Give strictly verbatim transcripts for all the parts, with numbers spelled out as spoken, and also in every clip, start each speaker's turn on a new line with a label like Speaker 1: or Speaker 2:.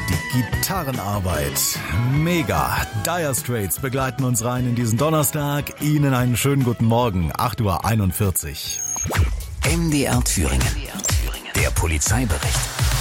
Speaker 1: die Gitarrenarbeit. Mega. Dire Straits begleiten uns rein in diesen Donnerstag. Ihnen einen schönen guten Morgen. acht Uhr einundvierzig.
Speaker 2: M D R Thüringen. Der Polizeibericht.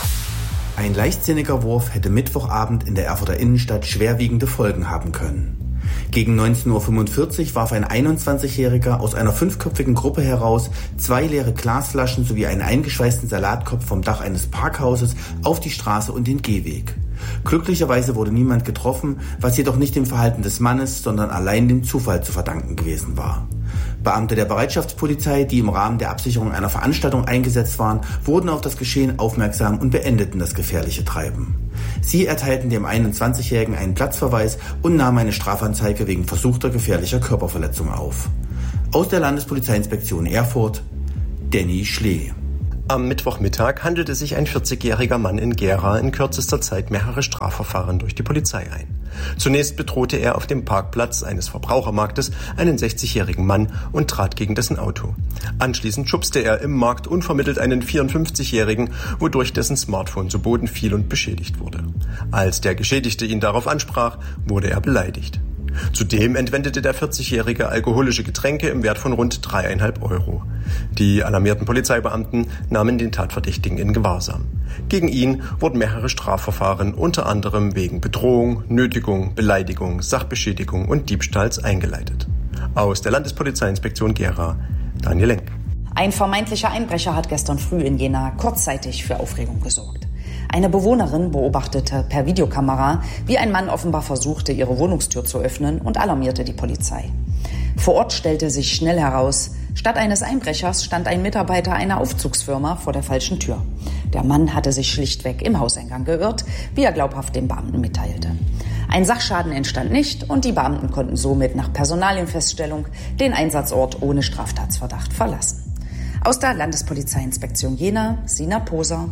Speaker 3: Ein leichtsinniger Wurf hätte Mittwochabend in der Erfurter Innenstadt schwerwiegende Folgen haben können. Gegen neunzehn Uhr fünfundvierzig warf ein einundzwanzigjähriger aus einer fünfköpfigen Gruppe heraus zwei leere Glasflaschen sowie einen eingeschweißten Salatkopf vom Dach eines Parkhauses auf die Straße und den Gehweg. Glücklicherweise wurde niemand getroffen, was jedoch nicht dem Verhalten des Mannes, sondern allein dem Zufall zu verdanken gewesen war. Beamte der Bereitschaftspolizei, die im Rahmen der Absicherung einer Veranstaltung eingesetzt waren, wurden auf das Geschehen aufmerksam und beendeten das gefährliche Treiben. Sie erteilten dem einundzwanzigjährigen einen Platzverweis und nahmen eine Strafanzeige wegen versuchter gefährlicher Körperverletzung auf. Aus der Landespolizeiinspektion Erfurt, Danny Schlee.
Speaker 4: Am Mittwochmittag handelte sich ein vierzigjähriger Mann in Gera in kürzester Zeit mehrere Strafverfahren durch die Polizei ein. Zunächst bedrohte er auf dem Parkplatz eines Verbrauchermarktes einen sechzigjährigen Mann und trat gegen dessen Auto. Anschließend schubste er im Markt unvermittelt einen vierundfünfzigjährigen, wodurch dessen Smartphone zu Boden fiel und beschädigt wurde. Als der Geschädigte ihn darauf ansprach, wurde er beleidigt. Zudem entwendete der vierzigjährige alkoholische Getränke im Wert von rund dreieinhalb Euro. Die alarmierten Polizeibeamten nahmen den Tatverdächtigen in Gewahrsam. Gegen ihn wurden mehrere Strafverfahren unter anderem wegen Bedrohung, Nötigung, Beleidigung, Sachbeschädigung und Diebstahls eingeleitet. Aus der Landespolizeiinspektion Gera, Daniel Lenk.
Speaker 5: Ein vermeintlicher Einbrecher hat gestern früh in Jena kurzzeitig für Aufregung gesorgt. Eine Bewohnerin beobachtete per Videokamera, wie ein Mann offenbar versuchte, ihre Wohnungstür zu öffnen und alarmierte die Polizei. Vor Ort stellte sich schnell heraus, statt eines Einbrechers stand ein Mitarbeiter einer Aufzugsfirma vor der falschen Tür. Der Mann hatte sich schlichtweg im Hauseingang geirrt, wie er glaubhaft den Beamten mitteilte. Ein Sachschaden entstand nicht und die Beamten konnten somit nach Personalienfeststellung den Einsatzort ohne Straftatsverdacht verlassen. Aus der Landespolizeiinspektion Jena, Sina Poser.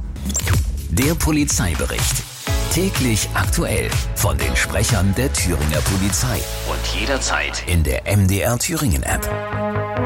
Speaker 2: Der Polizeibericht. Täglich aktuell von den Sprechern der Thüringer Polizei. Und jederzeit in der M D R Thüringen App.